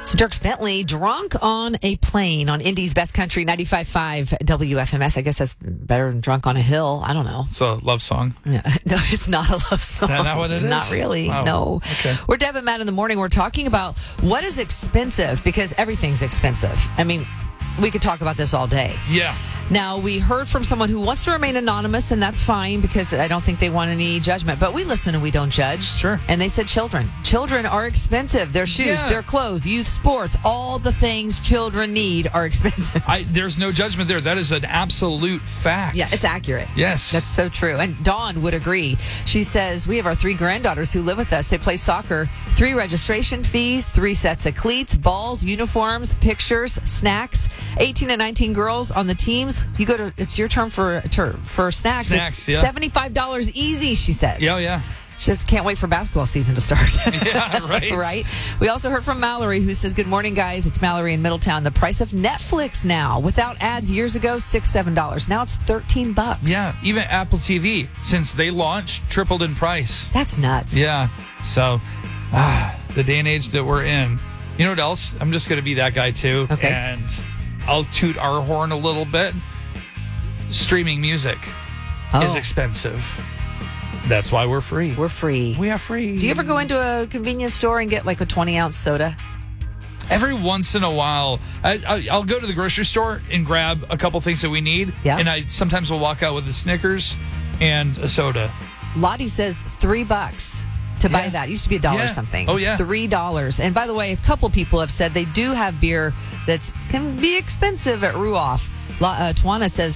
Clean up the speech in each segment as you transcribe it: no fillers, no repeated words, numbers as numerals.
So Dierks Bentley, drunk on a plane on Indy's Best Country 95.5 WFMS. I guess that's better than drunk on a hill. I don't know. It's a love song. Yeah. No, it's not a love song. Is that not what it is? Not really. Oh, no. okay. We're Deb and Matt in the morning. We're talking about what is expensive because everything's expensive. I mean, we could talk about this all day. Yeah. Now, we heard from someone who wants to remain anonymous, and that's fine because I don't think they want any judgment. But we listen and we don't judge. Sure. And they said children. Children are expensive. Their shoes, Yeah. their clothes, youth sports, all the things children need are expensive. There's no judgment there. That is an absolute fact. Yeah, it's accurate. Yes. That's so true. And Dawn would agree. She says, we have our 3 granddaughters who live with us. They play soccer. 3 registration fees, 3 sets of cleats, balls, uniforms, pictures, snacks. 18 and 19 girls on the teams. You go to, it's your turn for snacks. Snacks, it's yeah. $75 easy, she says. Yeah. She just can't wait for basketball season to start. Yeah, right. Right? We also heard from Mallory, who says, good morning, guys. It's Mallory in Middletown. The price of Netflix now, without ads years ago, $6, $7. Now it's $13. Yeah. Even Apple TV, since they launched, tripled in price. That's nuts. Yeah. So, the day and age that we're in. You know what else? I'm just going to be that guy too. Okay. And I'll toot our horn a little bit. Streaming music is expensive. That's why we're free. We're free. We are free. Do you ever go into a convenience store and get like a 20-ounce soda? Every once in a while, I'll go to the grocery store and grab a couple things that we need. Yeah. And I sometimes will walk out with a Snickers and a soda. Lottie says $3 to buy that. It used to be $1 something. Oh, yeah. $3. And by the way, a couple people have said they do have beer that can be expensive at Ruoff. Tawana says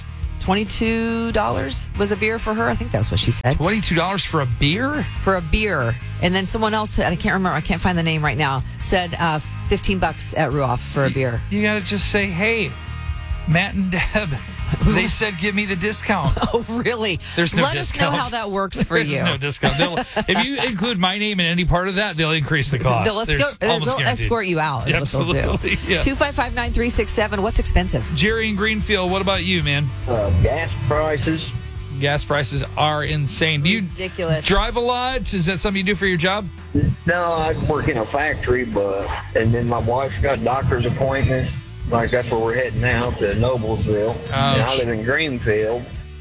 $22 was a beer for her. I think that's what she said. $22 for a beer? For a beer. And then someone else, I can't remember, I can't find the name right now, said $15 at Ruoff for a beer. You got to just say, hey, Matt and Deb, they said give me the discount. Oh, really? There's no Let discount. us know how that works for There's you. no discount. If you include my name in any part of that, they'll increase the cost. They'll escort you out is Absolutely. what they'll do. Yeah. 255-9367. What's expensive? Jerry in Greenfield, what about you, man? Gas prices. Gas prices are insane. Do you Ridiculous. drive a lot? Is that something you do for your job? No, I work in a factory, and then my wife's got doctor's appointments. Like that's where we're heading now to Noblesville. And I live in Greenfield.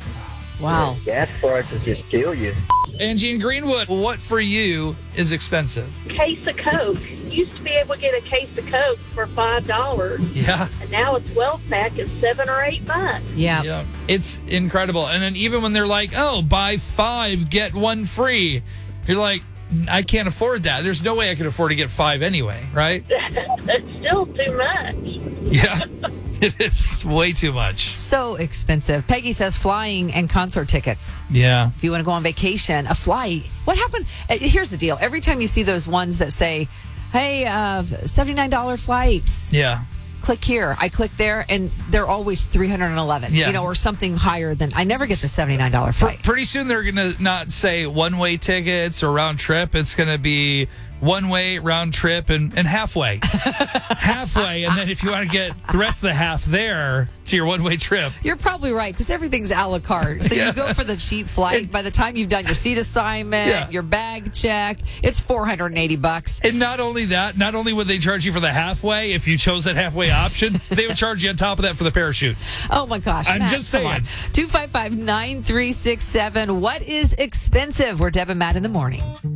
Wow. Gas prices just kill you. Angie in Greenwood, what for you is expensive? Case of Coke. Used to be able to get a case of Coke for $5. Yeah. And now a 12-pack is $7 or $8. Yeah. It's incredible. And then even when they're like, oh, buy 5, get 1 free, you're like, I can't afford that. There's no way I can afford to get 5 anyway, right? That's still too much. Yeah. It is way too much. So expensive. Peggy says flying and concert tickets. Yeah. If you want to go on vacation, a flight. What happened? Here's the deal. Every time you see those ones that say, hey, $79 flights. Yeah. Click here. I click there, and they're always $311. Yeah. Or something higher than. I never get the $79 flight. Pretty soon they're going to not say one-way tickets or round trip. It's going to be one-way, round trip, and halfway. Halfway, and then if you want to get the rest of the half there to your one-way trip. You're probably right, because everything's a la carte. So you go for the cheap flight. By the time you've done your seat assignment, your bag check, it's $480. And not only that, not only would they charge you for the halfway, if you chose that halfway option, they would charge you on top of that for the parachute. Oh, my gosh. I'm Matt, just saying. 255-9367. What is expensive? We're Deb and Matt in the morning.